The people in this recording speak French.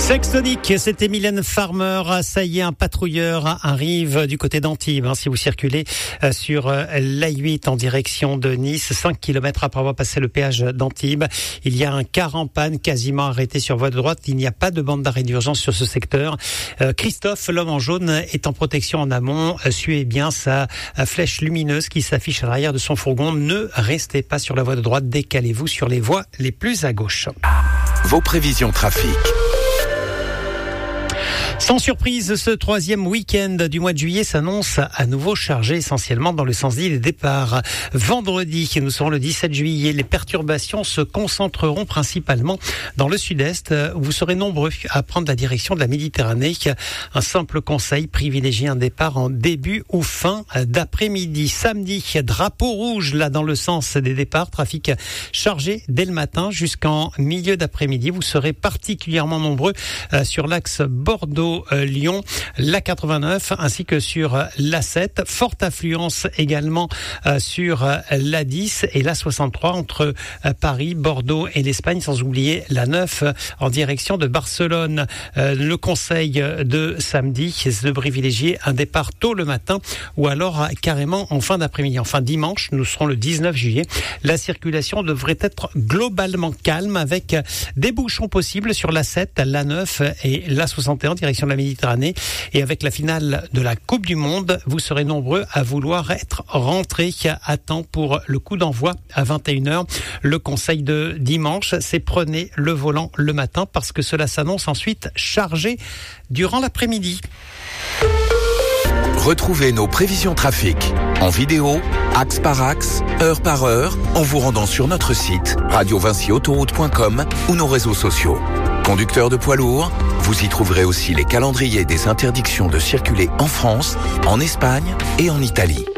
Sextonic, c'était Mylène Farmer. Ça y est, un patrouilleur arrive du côté d'Antibes. Si vous circulez sur l'A8 en direction de Nice, 5 km après avoir passé le péage d'Antibes, il y a un car en panne quasiment arrêté sur voie de droite. Il n'y a pas de bande d'arrêt d'urgence sur ce secteur. Christophe, l'homme en jaune, est en protection en amont. Suivez bien sa flèche lumineuse qui s'affiche à l'arrière de son fourgon. Ne restez pas sur la voie de droite, décalez-vous sur les voies les plus à gauche. Vos prévisions trafic. Sans surprise, ce troisième week-end du mois de juillet s'annonce à nouveau chargé essentiellement dans le sens des départs. Vendredi, nous serons le 17 juillet, les perturbations se concentreront principalement dans le sud-est. Vous serez nombreux à prendre la direction de la Méditerranée. Un simple conseil, privilégiez un départ en début ou fin d'après-midi. Samedi, drapeau rouge là dans le sens des départs, trafic chargé dès le matin jusqu'en milieu d'après-midi. Vous serez particulièrement nombreux sur l'axe Bordeaux-Lyon, l'A89 ainsi que sur l'A7. Forte affluence également sur l'A10 et l'A63 entre Paris, Bordeaux et l'Espagne, sans oublier l'A9 en direction de Barcelone. Le conseil de samedi, c'est de privilégier un départ tôt le matin ou alors carrément en fin d'après-midi. Enfin dimanche, nous serons le 19 juillet. La circulation devrait être globalement calme avec des bouchons possibles sur l'A7, l'A9 et l'A61 en direction de la Méditerranée. Et avec la finale de la Coupe du Monde, vous serez nombreux à vouloir être rentrés à temps pour le coup d'envoi à 21h. Le conseil de dimanche, c'est prenez le volant le matin parce que cela s'annonce ensuite chargé durant l'après-midi. Retrouvez nos prévisions trafic en vidéo, axe par axe, heure par heure, en vous rendant sur notre site radiovincyautoroute.com ou nos réseaux sociaux. Conducteurs de poids lourds, vous y trouverez aussi les calendriers des interdictions de circuler en France, en Espagne et en Italie.